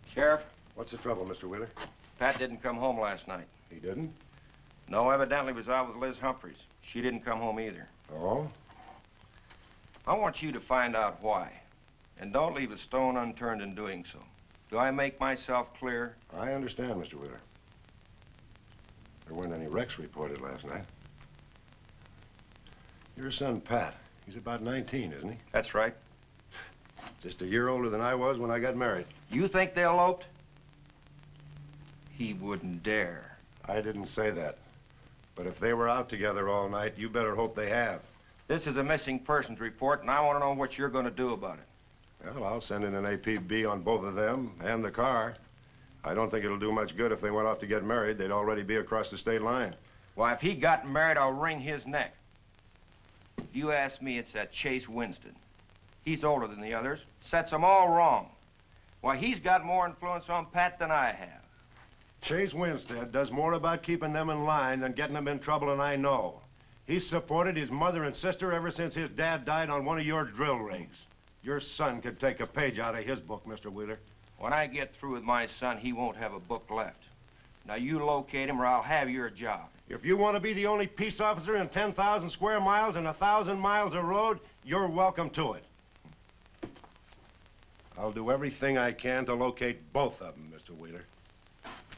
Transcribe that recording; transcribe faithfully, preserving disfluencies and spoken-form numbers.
Sheriff? What's the trouble, Mister Wheeler? Pat didn't come home last night. He didn't? No, evidently was out with Liz Humphreys. She didn't come home either. Oh? I want you to find out why. And don't leave a stone unturned in doing so. Do I make myself clear? I understand, Mister Wheeler. There weren't any wrecks reported last night. Your son, Pat, he's about nineteen, isn't he? That's right. Just a year older than I was when I got married. You think they eloped? He wouldn't dare. I didn't say that. But if they were out together all night, you better hope they have. This is a missing persons report, and I want to know what you're going to do about it. Well, I'll send in an A P B on both of them and the car. I don't think it'll do much good if they went off to get married. They'd already be across the state line. Why, if he got married, I'll wring his neck. If you ask me, it's that Chase Winston. He's older than the others, sets them all wrong. Why, he's got more influence on Pat than I have. Chase Winstead does more about keeping them in line than getting them in trouble, and I know. He's supported his mother and sister ever since his dad died on one of your drill rigs. Your son could take a page out of his book, Mister Wheeler. When I get through with my son, he won't have a book left. Now, you locate him or I'll have your job. If you want to be the only peace officer in ten thousand square miles and one thousand miles of road, you're welcome to it. I'll do everything I can to locate both of them, Mister Wheeler.